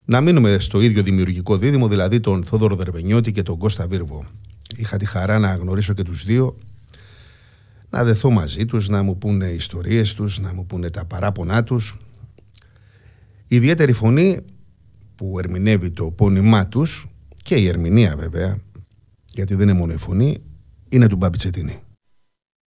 να μείνουμε στο ίδιο δημιουργικό δίδυμο, δηλαδή τον Θόδωρο Δερβενιώτη και τον Κώστα Βίρβο. Είχα τη χαρά να γνωρίσω και τους δύο, να δεθώ μαζί τους, να μου πούνε ιστορίες τους, να μου πούνε τα παράπονά τους. Η ιδιαίτερη φωνή που ερμηνεύει το πόνημά τους, και η ερμηνεία βέβαια, γιατί δεν είναι μόνο η φωνή, είναι του Μπάμπη Τσετίνη.